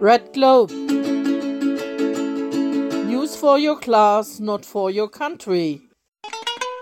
Red Globe. News for your class, not for your country.